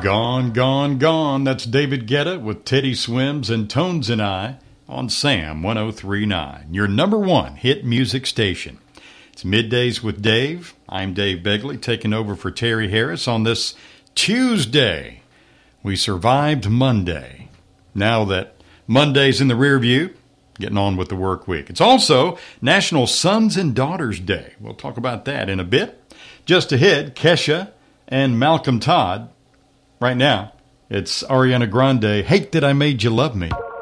Gone, gone, gone. That's David Guetta with Teddy Swims and Tones and I on Sam 103.9, your number one hit music station. It's Middays with Dave. I'm Dave Begley, taking over for Terry Harris on this Tuesday. We survived Monday. Now that Monday's in the rear view, getting on with the work week. It's also National Sons and Daughters Day. We'll talk about that in a bit. Just ahead, Kesha and Malcolm Todd. Right now, it's Ariana Grande, Hate That I Made You Love Me.